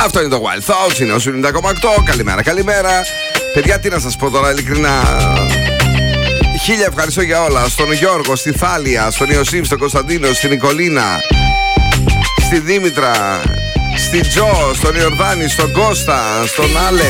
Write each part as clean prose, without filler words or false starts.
Αυτό είναι το Wild Thoughts, είναι ο 90,8. Καλημέρα. Παιδιά, τι να σας πω τώρα, ειλικρινά. Χίλια ευχαριστώ για όλα. Στον Γιώργο, στη Θάλια, στον Ιωσήφ, στον Κωνσταντίνο, στην Νικολίνα, στη Δήμητρα, στη Τζο, στον Ιορδάνη, στον Κώστα, στον Άλεξ.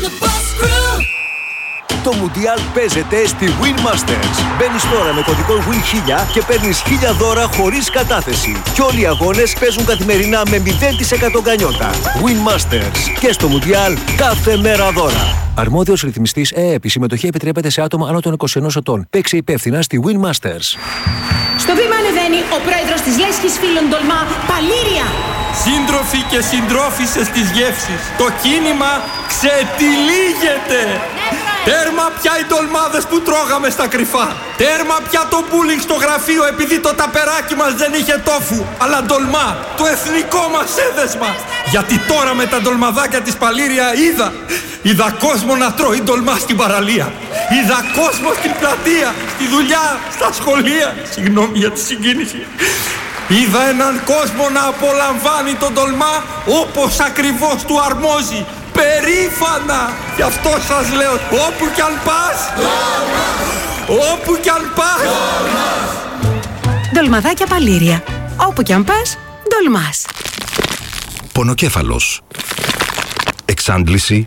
Το Μουντιάλ παίζεται στη Win Masters. Μπαίνεις τώρα με κωδικό WIN1000 και παίρνεις 1000 δώρα χωρίς κατάθεση. Και όλοι οι αγώνες παίζουν καθημερινά με 0% γκανιότα. Win Masters. Και στο Μουντιάλ κάθε μέρα δώρα. Αρμόδιος ρυθμιστής ΕΕΠ. Η συμμετοχή επιτρέπεται σε άτομα άνω των 21 ετών. Παίξε υπεύθυνα στη Win Masters. Στο βήμα ανεβαίνει ο πρόεδρος της Λέσχης Φίλων Τολμά, Παλήρια. Σύντροφοι και συντρόφισσες της γεύσης, το κίνημα ξετυλίγεται. Τέρμα πια οι ντολμάδες που τρώγαμε στα κρυφά. Τέρμα πια το μπούλινγκ στο γραφείο επειδή το ταπεράκι μας δεν είχε τόφου, αλλά ντολμά, το εθνικό μας έδεσμα. Γιατί τώρα με τα ντολμαδάκια της Παλήρια είδα κόσμο να τρώει ντολμά στην παραλία. Είδα κόσμο στην πλατεία, στη δουλειά, στα σχολεία. Συγγνώμη για τη συγκίνηση. Είδα έναν κόσμο να απολαμβάνει τον ντολμά όπως ακριβώς του αρμόζει. Περήφανα! Γι' αυτό σας λέω, όπου κι αν πας, όπου κι αν πας. Ντολμαδάκια Παλήρια. Όπου κι αν πας, ντολμάς. Πονοκέφαλος. Εξάντληση.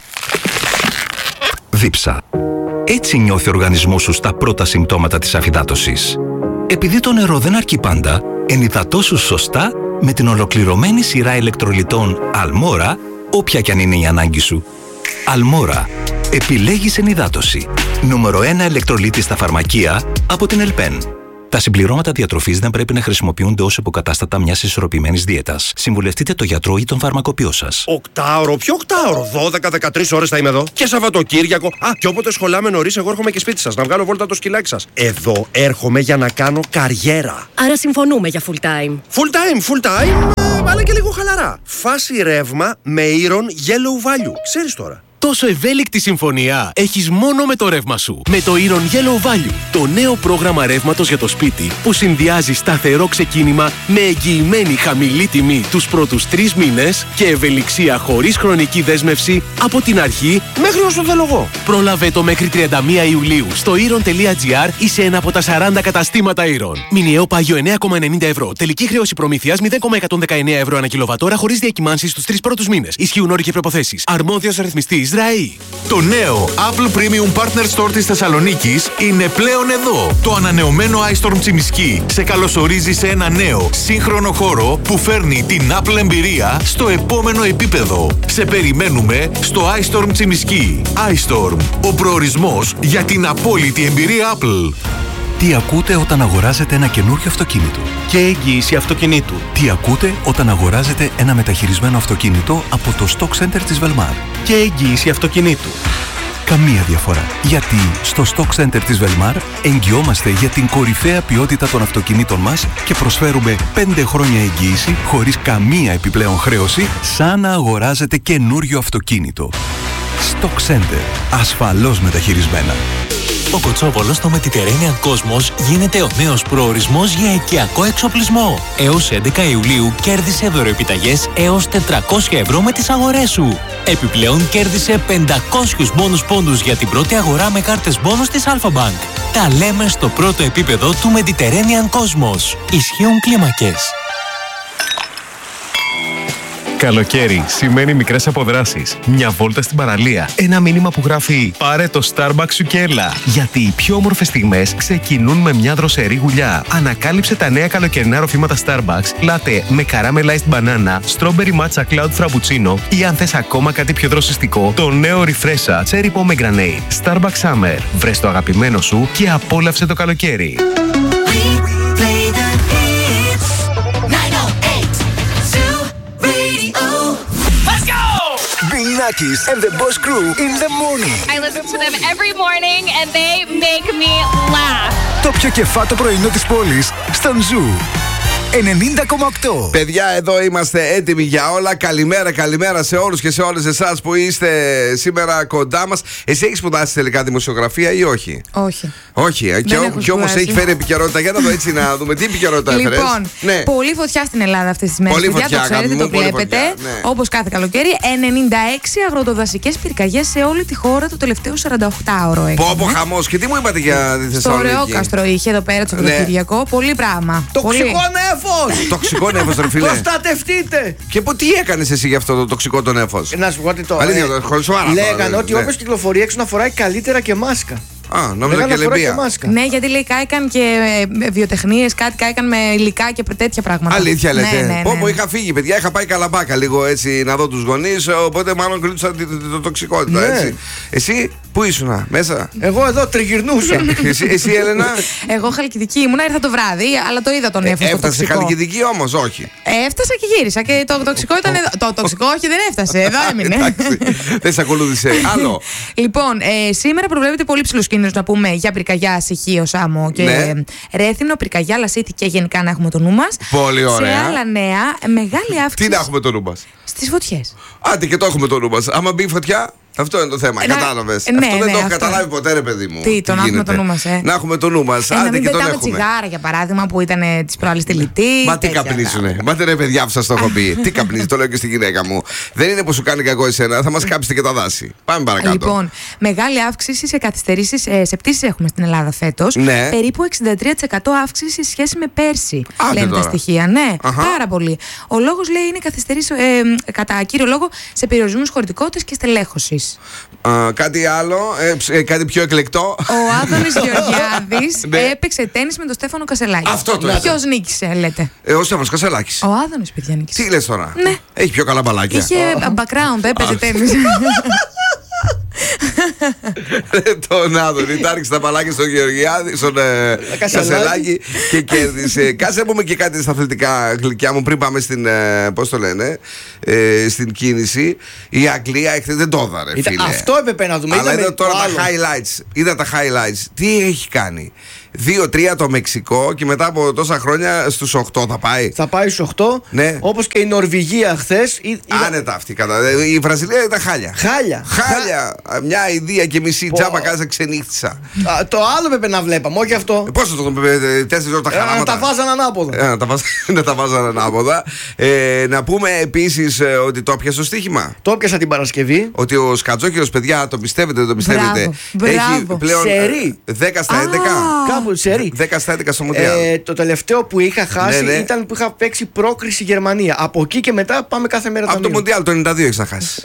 Δίψα. Έτσι νιώθει ο οργανισμός σου στα πρώτα συμπτώματα της αφυδάτωσης. Επειδή το νερό δεν αρκεί πάντα, ενυδατώσου σωστά με την ολοκληρωμένη σειρά ηλεκτρολιτών Αλμόρα, όποια κι αν είναι η ανάγκη σου. Αλμόρα. Επιλέγεις ενυδάτωση. Νούμερο 1 ηλεκτρολίτη στα φαρμακεία από την Ελπέν. Τα συμπληρώματα διατροφής δεν πρέπει να χρησιμοποιούνται ως υποκατάστατα μιας ισορροπημένης δίαιτας. Συμβουλευτείτε το γιατρό ή τον φαρμακοποιό σας. Οκτάωρο, ποιο οκτάωρο? 12-13 ώρες θα είμαι εδώ. Και Σαββατοκύριακο. Και όποτε σχολάμε νωρίς, εγώ έρχομαι και σπίτι σας να βγάλω βόλτα το σκυλάκι σας. Εδώ έρχομαι για να κάνω καριέρα. Άρα συμφωνούμε για full time. Full time, αλλά και λίγο χαλαρά. Φάση ρεύμα με Iron Yellow Value. Ξέρεις τώρα. Τόσο ευέλικτη συμφωνία έχεις μόνο με το ρεύμα σου. Με το Iron Yellow Value, το νέο πρόγραμμα ρεύματος για το σπίτι που συνδυάζει σταθερό ξεκίνημα με εγγυημένη χαμηλή τιμή τους πρώτους 3 μήνες και ευελιξία χωρίς χρονική δέσμευση από την αρχή μέχρι όσο θέλω εγώ. Πρόλαβε το μέχρι 31 Ιουλίου στο iron.gr ή σε ένα από τα 40 καταστήματα Iron. Μηνιαίο πάγιο 9,90 ευρώ. Τελική χρέωση προμήθειας 0,119 ευρώ ανά κιλοβατόρα χωρίς διακυμάνσεις στους 3 πρώτους μήνες. Ισχύουν όροι και προϋποθέσεις. Αρμόδιος ρυθμιστής ΡΑΗ. Το νέο Apple Premium Partner Store της Θεσσαλονίκης είναι πλέον εδώ. Το ανανεωμένο iStorm Τσιμισκή σε καλωσορίζει σε ένα νέο σύγχρονο χώρο που φέρνει την Apple εμπειρία στο επόμενο επίπεδο. Σε περιμένουμε στο iStorm Τσιμισκή. iStorm, ο προορισμός για την απόλυτη εμπειρία Apple. Τι ακούτε όταν αγοράζετε ένα καινούριο αυτοκίνητο? Και εγγύηση αυτοκινήτου. Τι ακούτε όταν αγοράζετε ένα μεταχειρισμένο αυτοκίνητο από το Stock Center της Velmar? Και εγγύηση αυτοκινήτου. Καμία διαφορά. Γιατί στο Stock Center της Velmar εγγυόμαστε για την κορυφαία ποιότητα των αυτοκινήτων μας και προσφέρουμε 5 χρόνια εγγύηση χωρίς καμία επιπλέον χρέωση, σαν να αγοράζετε καινούριο αυτοκίνητο. Stock Center. Ασφαλώς μεταχειρισμένα. Ο Κοτσόπολος στο Mediterranean Cosmos γίνεται ο νέος προορισμός για οικιακό εξοπλισμό. Έως 11 Ιουλίου κέρδισε δωροεπιταγές έως 400 ευρώ με τις αγορές σου. Επιπλέον κέρδισε 500 μπόνους πόντους για την πρώτη αγορά με κάρτες μπόνους της Alpha Bank. Τα λέμε στο πρώτο επίπεδο του Mediterranean Cosmos. Ισχύουν κλίμακες. Καλοκαίρι σημαίνει μικρές αποδράσεις. Μια βόλτα στην παραλία. Ένα μήνυμα που γράφει «Πάρε το Starbucks σου και έλα». Γιατί οι πιο όμορφες στιγμές ξεκινούν με μια δροσερή γουλιά. Ανακάλυψε τα νέα καλοκαιρινά ροφήματα Starbucks, latte με caramellized banana, strawberry matcha cloud frappuccino ή αν θες ακόμα κάτι πιο δροσιστικό, το νέο Refresha cherry pomegranate. Starbucks Summer. Βρες το αγαπημένο σου και απόλαυσε το καλοκαίρι. Nakis and the Boss Crew in the morning. I listen to them every morning and they make me laugh. Το πιο κεφάτο πρωινό της πόλης στον Ζου. 90,8. Παιδιά, εδώ είμαστε έτοιμοι για όλα. Καλημέρα σε όλους και σε όλες εσάς που είστε σήμερα κοντά μας. Εσύ έχεις σπουδάσει τελικά δημοσιογραφία ή όχι? Όχι. Και όμως έχει φέρει επικαιρότητα. Για να δω έτσι να δούμε τι επικαιρότητα έφερες. Λοιπόν, πολύ φωτιά στην Ελλάδα αυτές τις μέρες. Παιδιά, το ξέρετε, το βλέπετε. Όπως κάθε καλοκαίρι, 96 αγροτοδασικές πυρκαγιές σε όλη τη χώρα το τελευταίο 48ωρο. Πόπο χαμός. Και τι μου είπατε για τη Θεσσαλονίκη? Στο Ρεόκαστρο είχε εδώ πέρα το Σαββατοκύριακο. Πολύ πράγμα. Τοξικό νέφος! Τοξικό νέφος, ρε φίλε. Προστατευτείτε! Και τι έκανες εσύ για αυτό το τοξικό το νέφος? Να σου πω ότι το. Λέγανε ότι όποιος κυκλοφορεί έξω να φοράει καλύτερα και μάσκα. Νόμιζα και λεμπία. Ναι, γιατί λέει κάηκαν και βιοτεχνίες, κάτι κάηκαν με υλικά και τέτοια πράγματα. Αλήθεια λέτε? Ναι. Πόπο, είχα φύγει, παιδιά. Είχα πάει Καλαμπάκα λίγο έτσι να δω τους γονείς. Οπότε μάλλον κρύψα το τοξικότητα. Ναι. Έτσι. Εσύ πού ήσουνα, μέσα? Εγώ εδώ τριγυρνούσα. Εσύ, Έλενα? Εγώ Χαλκιδική ήμουνα, ήρθα το βράδυ, αλλά το είδα τον νέφος. Έφτασε Χαλκιδική όμως, όχι? Έφτασα και γύρισα και το τοξικό ήταν εδώ. Το τοξικό όχι, δεν έφτασε. Εδώ έμεινε. Δεν σε ακολούθησε. Άλλο. Λοιπόν, σήμερα προβλέπεται πολύ ψηλός κίνδυνος να πούμε για πυρκαγιά, Σιχείο, Σάμο και Ρέθυμνο, πυρκαγιά, Λασίτη και γενικά να έχουμε το νου μας. Πολύ ωραία. Σε άλλα νέα, μεγάλη αύξηση. Τι να έχουμε το νου μας? Στις φωτιές. Άντε και το έχουμε το νου μας. Άμα μπει φωτιά. Αυτό είναι το θέμα, κατάλαβες. Αυτό δεν το έχω καταλάβει ποτέ, ρε παιδί μου. Τι, να έχουμε το νου μας, Να έχουμε το νου μας. Να μην πετάμε τσιγάρα, για παράδειγμα, που ήταν τις προάλλες τελετή. Μα τι καπνίσουνε. Μα ρε παιδιά που σας το έχω πει. Τι καπνίζει, το λέω και στη γυναίκα μου. Δεν είναι που σου κάνει κακό εσένα, θα μας κάψετε και τα δάση. Πάμε παρακάτω. Λοιπόν, μεγάλη αύξηση σε καθυστερήσεις σε πτήσεις έχουμε στην Ελλάδα φέτος. Ναι. Περίπου 63% αύξηση σε σχέση με πέρσι. Λένε τα στοιχεία. Ναι, πάρα πολύ. Ο λόγος λέει είναι καθυστερήσεις κατά κύριο λόγο σε περιορισμούς χωρητικότητας και στελέχωσης. Κάτι άλλο, κάτι πιο εκλεκτό. Ο Άδωνης Γεωργιάδης έπαιξε τένις με τον Στέφανο Κασελάκη. Αυτό το Ποιος νίκησε, λέτε? Ο Στέφανος Κασελάκης. Ο Άδωνης, παιδιά, νίκησε. Τι λες τώρα? Ναι. Έχει πιο καλά μπαλάκια. Είχε background, έπαιζε τένις. Τον Άδωνη, τα άρχισε τα παλάκια στον Γεωργιάδη, στον Κασελάκη και κέρδισε. Κάτσε να πούμε και κάτι στα αθλητικά, γλυκιά μου, πριν πάμε στην, πώς το λένε, στην κίνηση. Η Αγγλία εχθές δεν το έδαρε, φίλε. Αυτό έπρεπε να δούμε. Αλλά είδα τώρα τα highlights. Είδα τα highlights. Τι έχει κάνει? 2-3 το Μεξικό και μετά από τόσα χρόνια στους 8 θα πάει. Θα πάει στους 8. Ναι. Όπως και η Νορβηγία χθες. Άνετα αυτή. Η Βραζιλία ήταν χάλια. Χάλια. Μια ιδέα και μισή τζάμπα κάσα ξενύχτησα. Το άλλο έπρεπε να βλέπαμε, όχι αυτό. Πώς θα το πούμε, 4 ώρες τα χαράματα. Να τα βάζαν ανάποδα. Να τα βάζαν ανάποδα. Να πούμε επίσης ότι το έπιασε το στοίχημα. Το έπιασα την Παρασκευή. Ότι ο Σκατζόκυρος, παιδιά, το πιστεύετε, δεν το πιστεύετε? Έχει πλέον 10 στα 11. 10 στα 11 στο Μουντιάλ. Το τελευταίο που είχα χάσει ήταν που είχα παίξει πρόκριση Γερμανία. Από εκεί και μετά πάμε κάθε μέρα. Από το Μουντιάλ το 92 έχεις να χάσει.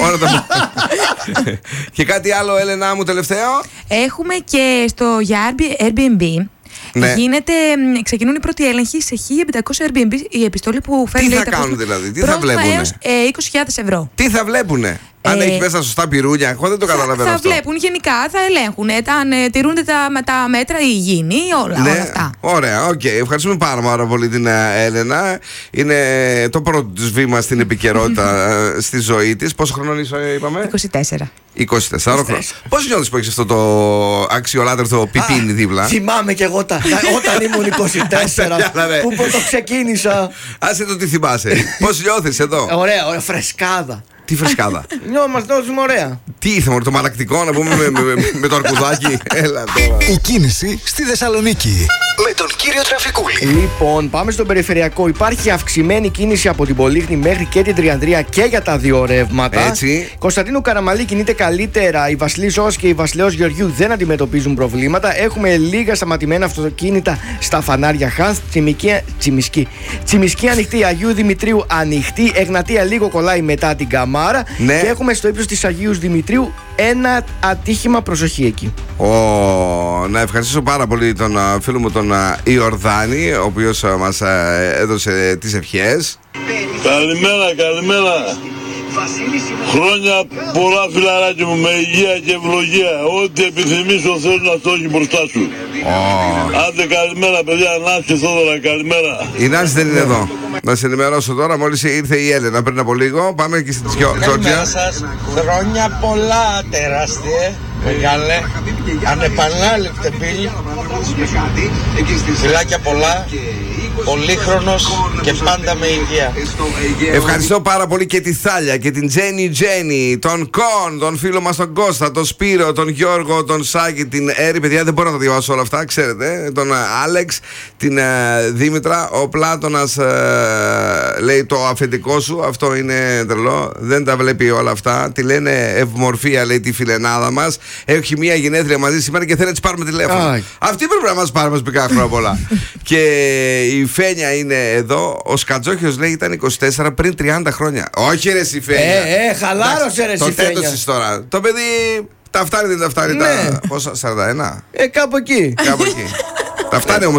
Και κάτι άλλο, Έλενα μου, τελευταίο. Έχουμε και για Airbnb. Ναι. Ξεκινούν οι πρώτοι έλεγχοι σε 1500 Airbnb. Η επιστολή που φέρνει. Τι θα κάνουν δηλαδή, τι θα βλέπουνε? Έως 20.000 ευρώ. Τι θα βλέπουνε? Αν έχει μέσα σωστά πυρούνια, εγώ δεν το καταλαβαίνω αυτό. Θα βλέπουν γενικά, θα ελέγχουν αν τηρούνται τα μέτρα, η υγιεινή, όλα αυτά. Ωραία, οκ. Ευχαριστούμε πάρα πολύ την Έλενα. Είναι το πρώτο της βήμα στην επικαιρότητα στη ζωή της. Πόσο χρονών είσαι, είπαμε? 24. 24 χρόνια. Πώς νιώθεις που έχεις αυτό το αξιολάτρευτο πιπίνι δίπλα? Θυμάμαι κι εγώ όταν ήμουν 24 που το ξεκίνησα. Άσε το τι θυμάσαι. Πώς νιώθεις εδώ? Ωραία, φρεσκάδα. Τι φρεσκάδα? Νιώθουμε ωραία. Τι ήρθαμε, το μαλακτικό να πούμε με το αρκουδάκι? Έλα τώρα. Η κίνηση στη Θεσσαλονίκη με τον κύριο Τραφικούλη. Λοιπόν, πάμε στον περιφερειακό. Υπάρχει αυξημένη κίνηση από την Πολύχνη μέχρι και την Τριανδρία και για τα δύο ρεύματα. Έτσι. Κωνσταντίνου Καραμαλή κινείται καλύτερα. Η Βασιλής Ζώας και η Βασιλέως Γεωργιού δεν αντιμετωπίζουν προβλήματα. Έχουμε λίγα σταματημένα αυτοκίνητα στα φανάρια Χάνθ. Τσιμισκή ανοιχτή. Αγίου Δημητρίου ανοιχτή. Εγνατία λίγο κολλάει μετά την Καμάρα. Ναι. Και έχουμε στο ύψος της Αγίου Δημητρίου ένα ατύχημα, προσοχή εκεί. Να ευχαριστήσω πάρα πολύ τον φίλο μου τον Ιορδάνη, ο οποίος μας έδωσε τις ευχές. Καλημέρα. Χρόνια πολλά, φιλαράκι μου, με υγεία και ευλογία. Ό,τι επιθυμείς ο Θεός να το έχει μπροστά σου. Άντε καλημέρα παιδιά, Νάση Θόδωρα, καλημέρα. Η Νάση δεν είναι εδώ. Να σε ενημερώσω τώρα, μόλις ήρθε η Έλενα πριν από λίγο. Πάμε και στη Τζόρτζια. Καλημέρα σας. Χρόνια πολλά, τεράστια, μεγάλε, ανεπανάληπτε πύλη. Φιλάκια πολλά. πολύχρονος και πάντα με υγεία. Ευχαριστώ πάρα πολύ και τη Θάλια και την Τζένι, τον Κον, τον φίλο μας τον Κώστα, τον Σπύρο, τον Γιώργο, τον Σάκη, την Έρη. Παιδιά, δεν μπορώ να τα διαβάσω όλα αυτά, ξέρετε. Τον Άλεξ, την Δήμητρα. Ο Πλάτωνας λέει το αφεντικό σου, αυτό είναι τρελό. Δεν τα βλέπει όλα αυτά. Τη λένε ευμορφία, λέει τη φιλενάδα μας. Έχει μία γενέθλια μαζί σήμερα και θέλει να της πάρουμε τηλέφωνο. Αυτή πρέπει να μας πάρει, μας πει χρόνια πολλά. Και η Φένια είναι εδώ. Ο Σκατζόχιος λέει ήταν 24 πριν 30 χρόνια. Όχι ρε η Φένια. Χαλάρωσε ρε η Φένια. Το τέτωσες τώρα. Το παιδί τα φτάνει, δεν τα φτάνει. Ναι. Πόσα, 41. Κάπου εκεί. Τα φτάνει όμως.